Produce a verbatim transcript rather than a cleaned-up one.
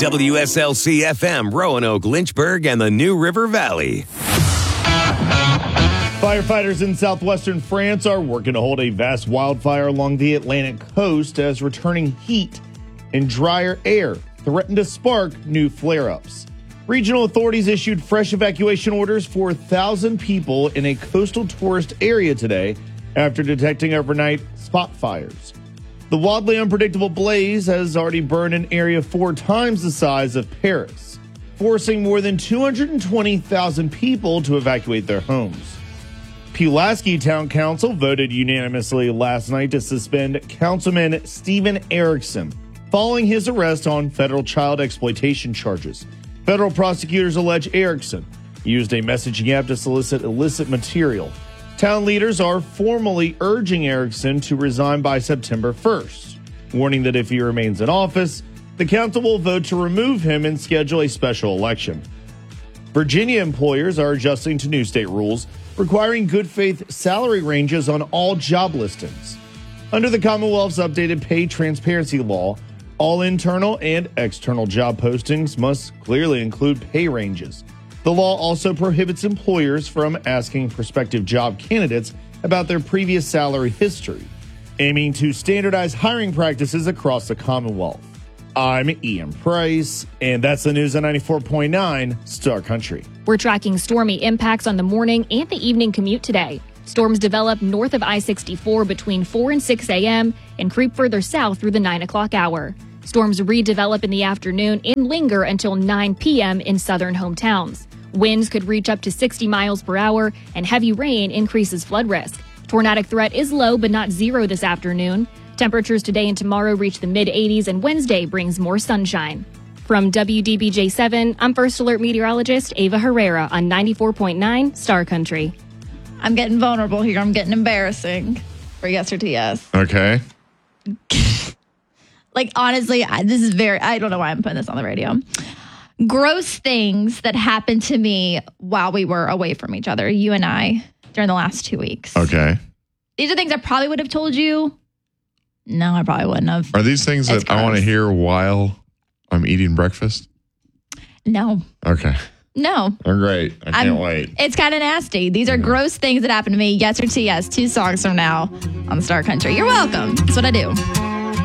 W S L C F M, Roanoke, Lynchburg, and the New River Valley. Firefighters in southwestern France are working to hold a vast wildfire along the Atlantic coast as returning heat and drier air threaten to spark new flare-ups. Regional authorities issued fresh evacuation orders for one thousand people in a coastal tourist area today after detecting overnight spot fires. The wildly unpredictable blaze has already burned an area four times the size of Paris, forcing more than two hundred twenty thousand people to evacuate their homes. Pulaski Town Council voted unanimously last night to suspend Councilman Steven Erickson following his arrest on federal child exploitation charges. Federal prosecutors allege Erickson used a messaging app to solicit illicit material. Town leaders are formally urging Erickson to resign by September first, warning that if he remains in office, the council will vote to remove him and schedule a special election. Virginia employers are adjusting to new state rules requiring good faith salary ranges on all job listings. Under the Commonwealth's updated pay transparency law, all internal and external job postings must clearly include pay ranges. The law also prohibits employers from asking prospective job candidates about their previous salary history, aiming to standardize hiring practices across the Commonwealth. I'm Ian Price, and that's the news on ninety-four point nine Star Country. We're tracking stormy impacts on the morning and the evening commute today. Storms develop north of I sixty-four between four and six a.m. and creep further south through the nine o'clock hour. Storms redevelop in the afternoon and linger until nine p.m. in southern hometowns. Winds could reach up to sixty miles per hour, and heavy rain increases flood risk. Tornadic threat is low but not zero this afternoon. Temperatures today and tomorrow reach the mid-eighties, and Wednesday brings more sunshine. From W D B J seven, I'm First Alert meteorologist Ava Herrera on ninety-four point nine Star Country. I'm getting vulnerable here. I'm getting embarrassing for yes or to yes. Okay. Like, honestly, I, this is very, I don't know why I'm putting this on the radio. Gross things that happened to me while we were away from each other, you and I, during the last two weeks. Okay. These are things I probably would have told you. No, I probably wouldn't have. Are these things It's that I want to gross. hear while I'm eating breakfast? No. Okay. No. Oh, great. I can't I'm- wait. It's kind of nasty. These are gross things that happened to me. Yes or to yes. Two songs from now on Star Country. You're welcome. That's what I do.